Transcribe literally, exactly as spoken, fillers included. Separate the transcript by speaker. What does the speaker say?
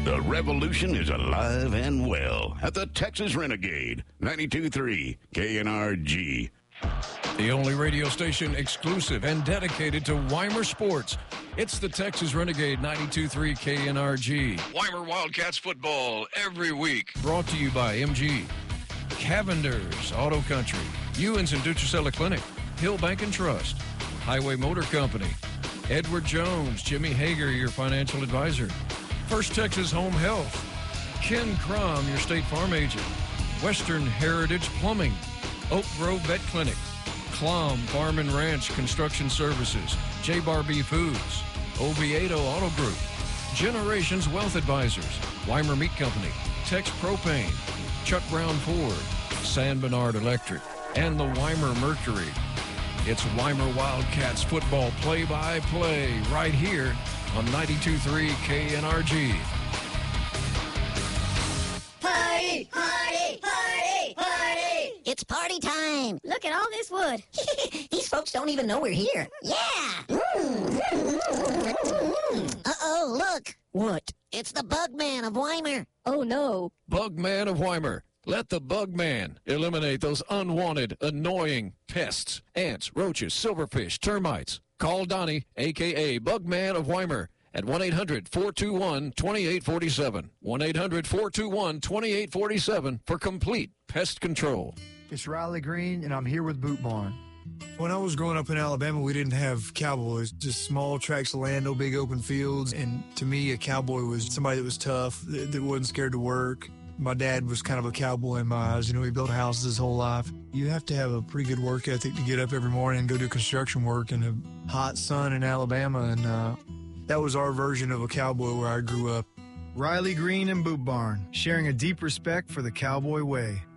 Speaker 1: The revolution is alive and well at the Texas Renegade, ninety-two point three K N R G.
Speaker 2: The only radio station exclusive and dedicated to Weimar sports. It's the Texas Renegade, ninety-two point three K N R G. Weimar Wildcats football every week. Brought to you by M G, Cavender's Auto Country, Ewens and Dutricella Clinic, Hill Bank and Trust, Highway Motor Company, Edward Jones, Jimmy Hager, your financial advisor, First Texas Home Health, Ken Crum, your State Farm agent, Western Heritage Plumbing, Oak Grove Vet Clinic, Klum Farm and Ranch Construction Services, J. Barbie Foods, Oviedo Auto Group, Generations Wealth Advisors, Weimar Meat Company, Tex Propane, Chuck Brown Ford, San Bernard Electric, and the Weimar Mercury. It's Weimar Wildcats football play-by-play right here on ninety-two point three K N R G.
Speaker 3: Party! Party! Party! Party!
Speaker 4: It's party time.
Speaker 3: Look at all this wood.
Speaker 4: These folks don't even know we're here.
Speaker 3: Yeah!
Speaker 4: Uh-oh, look.
Speaker 3: What?
Speaker 4: It's the Bug Man of Weimar.
Speaker 3: Oh, no.
Speaker 2: Bug Man of Weimar. Let the Bug Man eliminate those unwanted, annoying pests, ants, roaches, silverfish, termites. Call Donnie, a k a. Bug Man of Weimar, at one eight hundred, four two one, two eight four seven. one eight hundred, four two one, two eight four seven for complete pest control.
Speaker 5: It's Riley Green, and I'm here with Boot Barn. When I was growing up in Alabama, we didn't have cowboys, just small tracts of land, no big open fields. And to me, a cowboy was somebody that was tough, that, that wasn't scared to work. My dad was kind of a cowboy in my eyes. You know, he built houses his whole life. You have to have a pretty good work ethic to get up every morning and go do construction work in a hot sun in Alabama. And uh, that was our version of a cowboy where I grew up.
Speaker 6: Riley Green and Boot Barn, sharing a deep respect for the cowboy way.